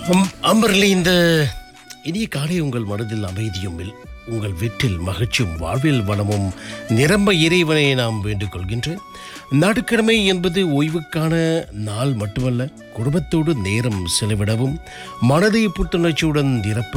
அம்பர்லி இந்த இனிய காலை உங்கள் மனதில் அமைதியும் உங்கள் வீட்டில் மகிழ்ச்சியும் வாழ்வில் வளமும் நிரம்ப இறைவனை நாம் வேண்டிக் கொள்கின்றேன். ஞாயிற்றுக்கிழமை என்பது ஓய்வுக்கான நாள் மட்டுமல்ல, குடும்பத்தோடு நேரம் செலவிடவும் மனதை புத்துணர்ச்சியுடன் நிரப்ப